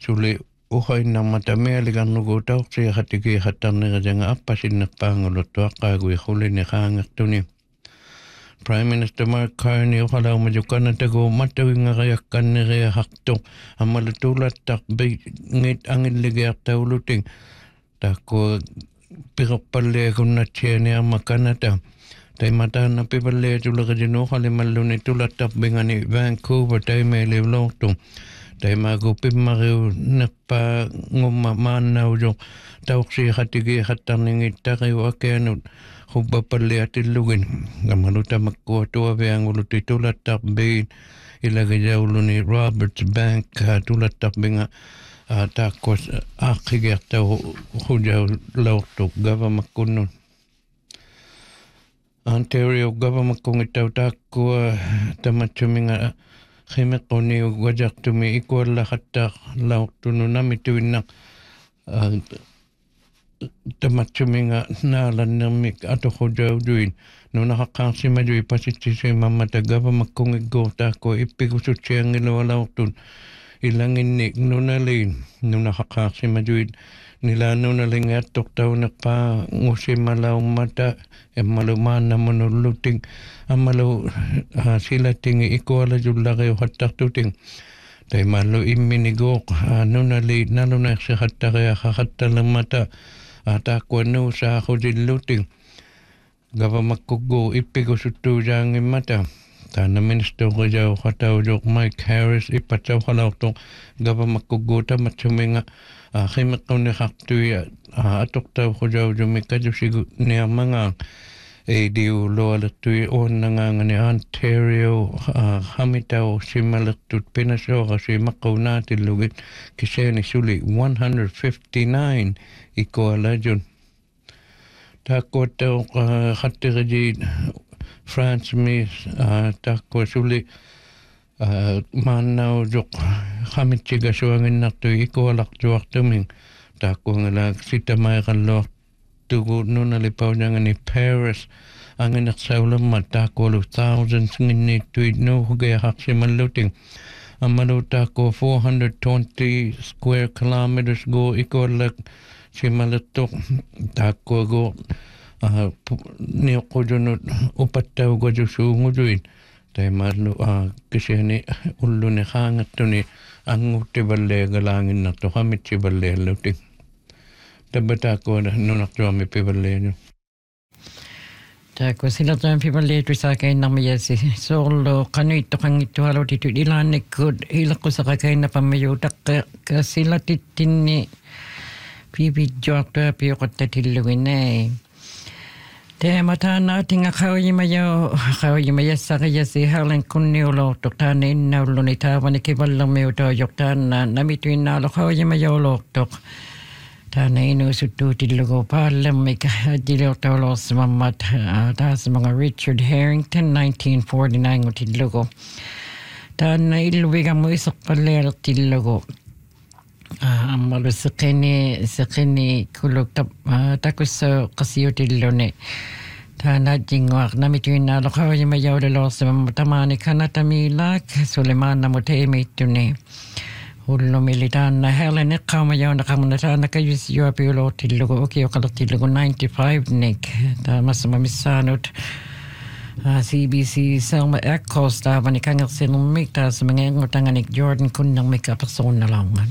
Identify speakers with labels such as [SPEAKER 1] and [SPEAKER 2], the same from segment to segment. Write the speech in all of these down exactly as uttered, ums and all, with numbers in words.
[SPEAKER 1] Suli uhaina matamea ligannugu tauqsi hatiki hatarnirajanga appasinnerpaanguluttu aqqaagui hulini qaangertuni. Prime Minister Mark Carney uqalaumajukkanatagu mattawingariakkanneriaqartu ammalutulattaq ngit angilligiartauluting takku piqerpalliakunnatsiani ammakanata taimataana pipalliatuleriinu uqalimalluni tulattarbingani Vancouver taimeilivlortu taimagu pimmariu nerpa ngumma maannauju tauqsi hatiki hattarningittariu akeanut hubbapalliatillugin amalutamaqkua tuavianguluti tulattarbiin ilagajauluni Roberts Bank tulattarbinga taakkuas aaqigiartau hujaulortu gavamakkunnun Ontario gavamakkungittau taakkua tamatsuminga khimequni wajartumi ikuallaqattaq laortunu namituinnaq tamatsuminga naalannermik atoqujauduin nunaqqaarsimajui pasitsisimammata gavamakkungigguu taakkua ippigusutsiangilualaortun ilanginni nunaliin nunaqqaarsimajuit nilaannunalingaattortaunerpaa ngusimmalaummata emmalumaannamunulluting ammalu silatingi ikualajullariu hattartuting taimallu imminiguuq nunali naluneersiqattariaqaqattalermata taakkua nuusaaqusilluting gavamakkuggu ippigusuttuujaangimmata taana minister qijau qataujuq Mike Harris ipatsauqalaortu gavamakkuggu tamatsuminga khimeqquniqartui atortau qujaujumi kajusigu niarmangaa eidiu lualertui uannangaangani Ontario hamitau simmalertut pinasoorasi maqqunaatilugit kiseeni suli one hundred fifty-nine ikualajun taakkuattau qattiriji France Miss takkua suli maannaujuq qamitsigassuanginnartui ikualaqtuartuming taakkuangala sitamaiqalluartugu nunalipaujangani Paris anginersaulemma taakkualu thousands nginniittuit nuuhugiaqarsimalluting ammalu taakkua four hundred twenty square kilometers go ikuallak simalettuq taakkuagu niuqqujunut upattaugajusuungujuin taimallu kisiani ulluni qaangertuni anguuttivalleegalaanginnartu qamitsivallealluting tabataakkuana nunartuami pivalleaju
[SPEAKER 2] taakku silatuan pivalleetu saakainnarmiyasi soorlu qanuittoqangittualutitu ilaannikkut ilaqqusaqakainnapammaju taqqa kasilatittinni pipijjuartua piuqattatilluginai Teematana tinga qawyimayo qawyimayassaqiyasi halen kunniulortuq taana innaulluni taavani kivallermiutaujoqtaanna namituinnaalu qawyimayolortuq taana inuusuttuutillugu paallermik adiliortaulorsimammat taasimanga Richard Harrington nineteen forty-nine utillugu taana illuvigammu iseqqallialertillugu ammalu seqini seqini kuluk takusso qasiutilluni taana jinguaq namituinnaalu qawyimayaulalorsimamma tamaani kanatamilaak Sulemanna muteimiittuni hullumili taanna Helen eqqaumajaunaqamuna taana kayusijuapiulortillugu ukioqalertillugu ninety-five nik taamasama missaanut C B C Selma Eccles taavani kangersilmik taasamangeengutangani Jordan kunnermik apersonalaungan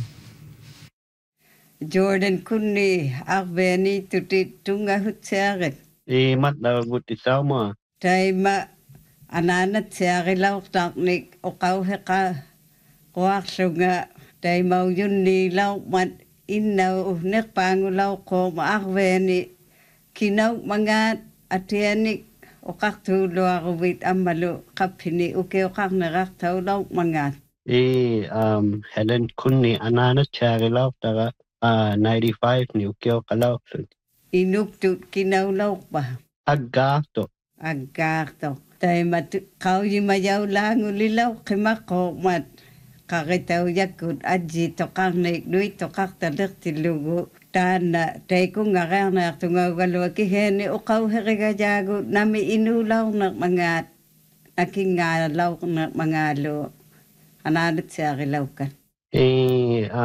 [SPEAKER 3] Jordan kunni arveni tuti tunga hutsearet.
[SPEAKER 4] E matla guti sauma.
[SPEAKER 3] Taima ananat searilaurtarnik oqauheqa qoarlunga taima uyunni laumat innau nerpaangulau qooma arveni kinau mangat atianik oqartuuluaruvit ammalu qaphini ukioqarnerartaulau mangat.
[SPEAKER 4] E um Helen kunni ananat searilaurtara Uh, ninety-five ni ukio kalau
[SPEAKER 3] inuktut kinaulaupa
[SPEAKER 4] aggaarto
[SPEAKER 3] aggaarto taimat qawyimayau laangulilau qimaqo mat qaqitau yakut aji toqarnik nuit toqartalertillugu taana taikungarearnaartungaugalua kiheni uqauherigajagu nami inulaurner mangaat akingaalaurner mangaalu ananat searilaukan
[SPEAKER 4] e